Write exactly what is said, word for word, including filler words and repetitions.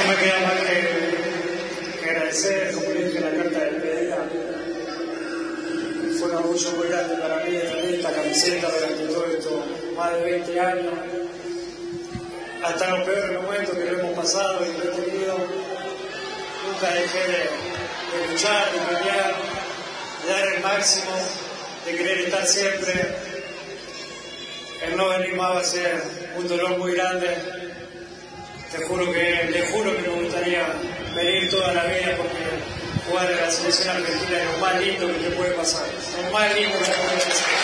No me queda más que, que agradecer, como le dije en la carta de despedida. Fue un orgullo muy grande para mí tener esta camiseta durante todo esto, más de veinte años. Hasta los peores momentos que lo hemos pasado y lo he tenido, nunca dejé de, de luchar, de pelear, de dar el máximo, de querer estar siempre. El no venir más va a ser un dolor muy grande. Te juro que, te juro que me gustaría venir toda la vida porque jugar en la selección argentina es lo más lindo que te puede pasar. Lo más lindo que te puede pasar.